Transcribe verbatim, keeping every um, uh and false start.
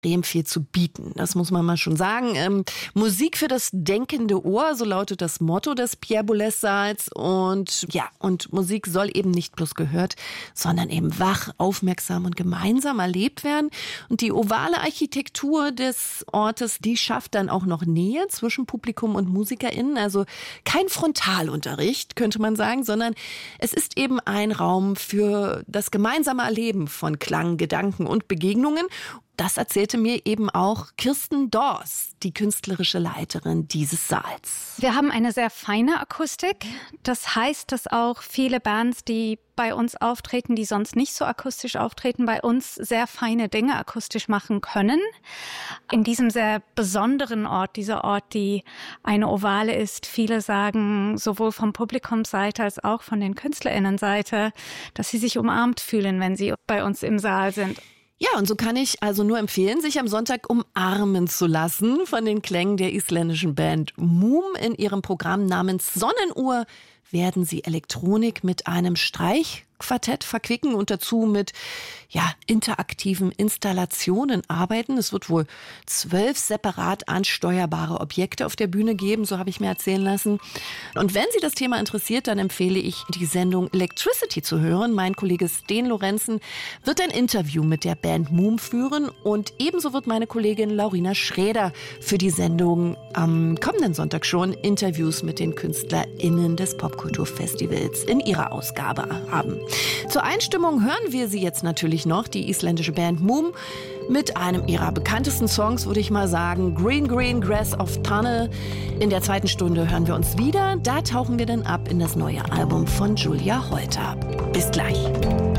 extrem viel zu bieten. Das muss man mal schon sagen. Ähm, Musik für das denkende Ohr, so lautet das Motto des Pierre Boulez-Saals. Und ja, und Musik soll eben nicht bloß gehört, sondern eben wach, aufmerksam und gemeinsam erlebt werden. Und die ovale Architektur des Ortes, die schafft dann auch noch Nähe zwischen Publikum und MusikerInnen. Also kein Frontalunterricht, könnte man sagen, sondern es ist eben ein Raum für das gemeinsame Erleben von Klang, Gedanken und Begegnungen. Das erzählte mir eben auch Kirsten Dors, die künstlerische Leiterin dieses Saals. Wir haben eine sehr feine Akustik. Das heißt, dass auch viele Bands, die bei uns auftreten, die sonst nicht so akustisch auftreten, bei uns sehr feine Dinge akustisch machen können. In diesem sehr besonderen Ort, dieser Ort, die eine Ovale ist, viele sagen, sowohl vom Publikumsseite als auch von den KünstlerInnenseite, dass sie sich umarmt fühlen, wenn sie bei uns im Saal sind. Ja, und so kann ich also nur empfehlen, sich am Sonntag umarmen zu lassen von den Klängen der isländischen Band Múm. In ihrem Programm namens Sonnenuhr werden sie Elektronik mit einem Streichquartett verquicken und dazu mit ja, interaktiven Installationen arbeiten. Es wird wohl zwölf separat ansteuerbare Objekte auf der Bühne geben, so habe ich mir erzählen lassen. Und wenn Sie das Thema interessiert, dann empfehle ich, die Sendung Electricity zu hören. Mein Kollege Sten Lorenzen wird ein Interview mit der Band Múm führen und ebenso wird meine Kollegin Laurina Schräder für die Sendung am kommenden Sonntag schon Interviews mit den KünstlerInnen des Popkulturfestivals in ihrer Ausgabe haben. Zur Einstimmung hören wir sie jetzt natürlich noch, die isländische Band Múm, mit einem ihrer bekanntesten Songs, würde ich mal sagen, Green Green Grass of Tunnel. In der zweiten Stunde hören wir uns wieder. Da tauchen wir dann ab in das neue Album von Julia Holter. Bis gleich.